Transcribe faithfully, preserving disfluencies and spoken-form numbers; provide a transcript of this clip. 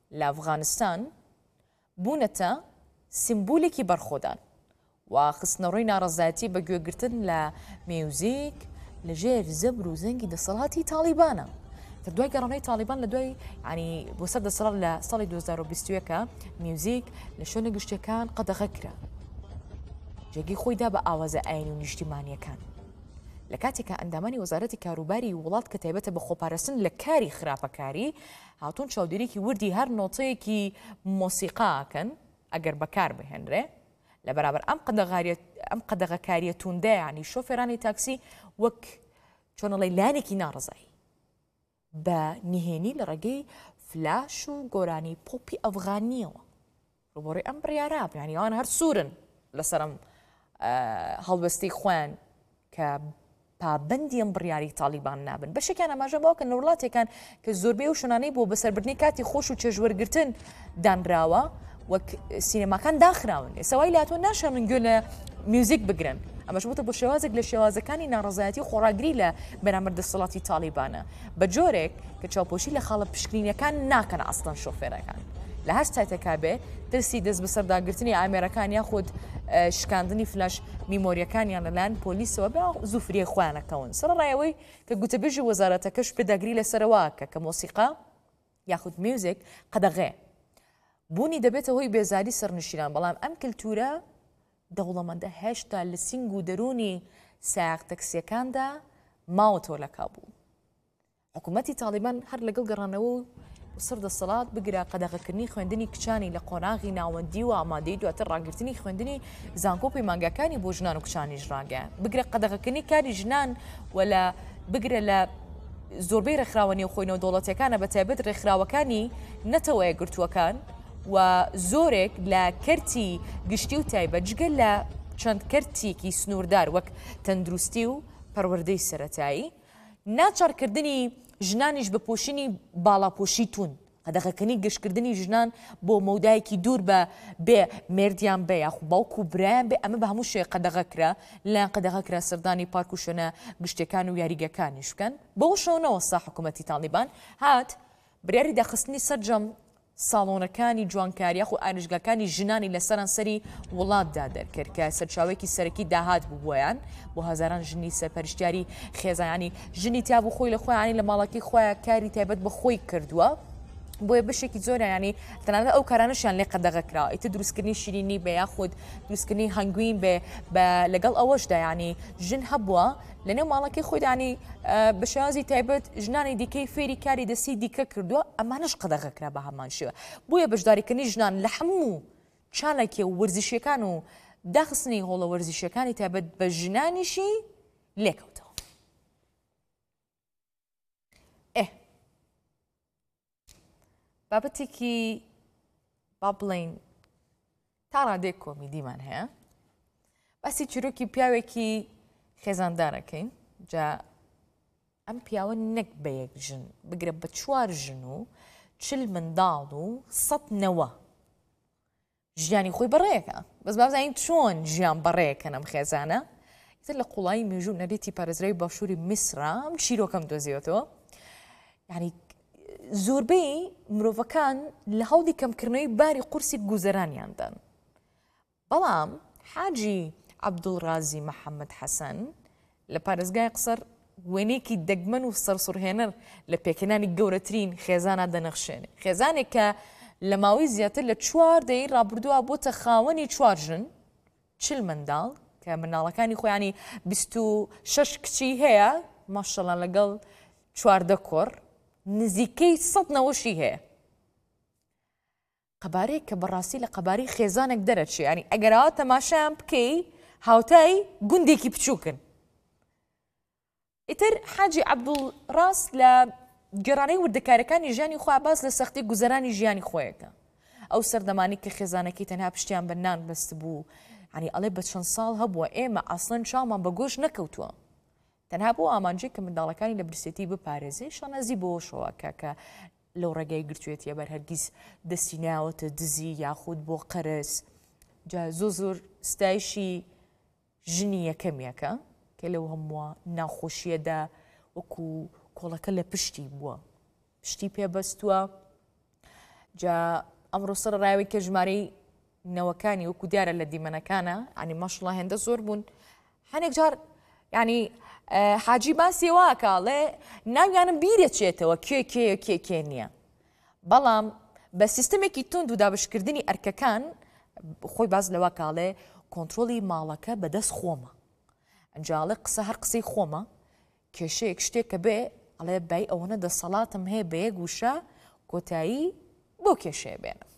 لە ئەفغانستان بوونەتە سیمبولێکی بەرخۆدان و خستنەڕۆی ناڕەزایەتی بە گوێگرتن لە میوزیک لەژێر زەبر و زەنگی دەسەڵاتی تاڵیبانە. کە دوای گەڕانەوەی تاڵیبان لە دوای ینی بۆ سەر دەسەڵات لە ساڵی دوو هەزار و بیست و یەک میوزیک لە شوێنە گشتەکان قەدەغە کرا، جێگەی خۆیدا بە ئاوازە ئاینی و نیشتیمانیەکان. لە کاتێکە ئەندامانی وەزارەتی کاروباری وڵات کە تایبەتە بە خۆپارێزن لە کاری خراپەکاری هاتوون چاودێریکی وردی هەر نۆتەیەکی مۆسیقاکەن ئەگەر بەکار بهێنرێ لە بەرابەر ئەم ئەم قەدەغەکاریە توندە ینی شۆفێرانی تاکسی وەک چۆنەڵی لایەنێکی ناڕزایی بە نهێنی لە ڕێگەی فلاش و گۆرانی پۆپی ئەفغانیەوە ڕوبۆڕی ئەم بڕیارە ینی ئەوان هەر سوورن لەسەرم هەڵبەستی خوێن کە پابەندی ئەم بڕیاری تاڵیبان نابن. بەشێکیان ئەماژە بەوە کە وڵاتێکان کە زۆربەی و شوێنانەی بۆ بەسەربردنی کاتی خۆش و چێژوەرگرتن دانراوە وەک سینەماکان داخراون. ئێسەوای لاتۆ ناشانن گوێ لە میوزیک بگرن. ئەمەش بوتە بۆ شێوازێک لە شێوازەکانی ناڕەزایەتی خۆڕاگری لە بەرامبەر دەسەڵاتی تاڵیبانە بە جۆرێک کە چاوپۆشی لە خاڵە پشکنینیەکان ناکەن ئەستان شۆفێرەکان. لە هەر سایتێکا بێ ترسی دەست بەسەرداگرتنی ئامێرەکان یاخود شکاندنی فلاش میمۆریەکانیان لەلایەن پۆلیسەوە بە زوفریە خۆیانەکەون. سەرڕایەوەی کە گوتەبێژی وەزارەتەکەش پێداگری لەسەرەوە کە کە مۆسیقا یاخود میوزیک قەدەغێ بوونی دەبێتە هۆی بێزاری سەرنشینان، بەڵام ئەم کللتورە دەوڵەمەندە هێشتا لە سنگ و دەرونی سایق تەکسیەکاندا ماوەتەوە لە کابوو. حکوومەتی تاڵیبان هەر لەگەڵ گەڕانەوە و سەر دەسەڵات بگرا قەدەغەکردنی خوێندنی کچانی لە قۆناغی ناوەندی و ئامادەی دواتر ڕاگررتنی خوێندنی زانکۆپی مانگەکانی بۆ ژنان و کچانیش ڕاگە بگرە قەدەغەکردنی کاری ژنان ولا بگرە لە زۆربەی ڕێکخراوەنی و خۆینەوە دەوڵەتیەکانە بە تایبەت ڕێکخراوەکانی نەتەوەیە گرتووەکان و زۆرێک لە کەرتی گشتی و تایبەت جگەل لە چەند کەرتێکی سنووردار وەک تەندروستی و پەروەردەی سەرەتایی ناچارکردنی ژنانیش بە پۆشینی باڵاپۆشی تون قەدەغەکردنی گەشتکردنی ژنان بۆ مەودایەکی دوور بە بێ مێردیان بێ یاخو باوکو و برایان بێ ئەمە بە هەموو شێ قەدەغەکرا لایەن قەدەغەکرا سەردانی پارک و شوێنە گشتەکان و یاریگەکانیش بکەن. بەو شەونەوە سا حکوومەتی تاڵیبان هات بریاری داخستنی سەرجەم ساڵۆنەکانی جوانکاری یاخو ئاینژگاکانی ژنانی لە سەرانسەری وڵاتدا دەرکرد کە سەرچاوێکی سەرەکی داهات بوو بۆیان بۆ هەزاران ژنی سەرپەرشتیاری خێزایانی ژنی تیا بوو خۆی لە خۆیانی لە ماڵەکەی خۆیان کاری تایبەت بە خۆی کردووە بۆیە بەشێکی زۆر ینی تەنانەت ئەو کارانەشیان لێ قەدەغەکرا ئیتر دروستکردنی شیرینی بە یاخود دروستکردنی هەنگوین بێ بە لەگەڵ ئەوەشدا ینی ژن هەبووە لە نێو ماڵەکەی خۆیدانی بە شێوازی تایبەت ژنانی دیکەی فێری کاری دەستی دیکە کردووە ئەمانش قەدەغەکرا بە هەمان شێوە بۆیە بەشداریکردنی ژنان لە هەموو چالێکی و وەرزشیەکان و داخستنی هۆڵە وەرزشیەکانی تایبەت بە ژنانیشی لێکەوتەوە. بابەتێکی با بڵین تا ڕادێک کۆمیدیمان هەیە باسی چیرۆکی پیاوێکی خێزاندارەکەین جا ئەم پیاوە نەک بە یەک ژن بگرە بە چوار ژن و چل منداڵ و سەد نەوە ژیانی خۆی بەڕێیەکە بەس بابزانین چۆن ژیان بەڕێیەکەن ئەم خێزانە ئیتر لە قوڵایی مێژوو نەرێتی پارێزراوی باشووری میسرا ئەم چیرۆکەم دۆزیوەتەوە ینی زۆربەی مرۆڤەکان لە هەوڵی کەمکردنەوەی باری قورسی گوزەرانیاندان بەڵام حاجی عەبدوڵڕازی محەممەد حەسەن لە پارێزگای قسەر وێنێکی دەگمەن و سەرسوڕهێنەر لە پێکەنانی گەورەترین خێزانە دەنەخشێنێ خێزانێک کە لە ماوەی زیاتر لە چوار دەی ڕابردووە بۆتە خاوەنی چوار ژن چل منداڵ کە مناڵەکانی خۆیانی بیست و شەش کچی هەیە ماشەڵڵا لەگەڵ چواردە کۆڕ نزیکەی سەد نەوەشی هەیە قەبارەیەک کە بەڕاستی لە قەباری خێزانێک دەرەچێ ینی ئەگەرەوە تەماشایان بکەی هاوتای گوندێکی بچووکن. ئیتر حاجی عەبدوڵڕاز لە گەڕانەی وردەکارەکانی ژیانی خۆی باس لە سەختی گوزەرانی ژیانی خۆیەکە ئەو سەردەمانی کە خێزانەکەی تەنها پشتیان بە نان بەست بوو ینی ئەڵێ بە چەند ساڵ هەبووە ئێمە ئاسڵەن چاومان بە گۆشت نەکەوتووە تەنها بۆ ئامانجێک کە منداڵەکانی لە برسێتی بپارێزێ شانەزی بۆشەوە کاکە لەو ڕێگای گرتوێتیە بەر هەرگیز دەستی ناوەتە دزی یاخود بۆ قەرز جا زۆ زۆر ستایشی ژنی یەکەمیەکە کە لەو هەمووە ناخۆشیەدا وەکو کۆڵەکە لە پشتی بووە پشتی پێبەستووە جا ئەمڕۆ سەر ڕاوی کە ژمارەی نەوەکانی وەکو دیارە لە دیمەنەکانە ینی ماشڵڵا هێندە زۆر بوون هەنێک جار ینی حاجی باسی واکاڵێ ناویانم بیرە چێتەوە کێ کێ کێ کێ نییە بەڵام بە سیستمێکی تند و دابشکردنی ئەرکەکان خۆی باز لەوە کاڵێ کۆنتترۆلی ماڵەکە بەدەست خۆمە ئەنجاڵێ قسە هەر قسەی خۆمە کێشەیەک شتێککە بێ ئەڵێ بای ئەوەنە دەسەڵاتم هەیە بە یەک گوشە کۆتایی بۆ کێشەیە بێنە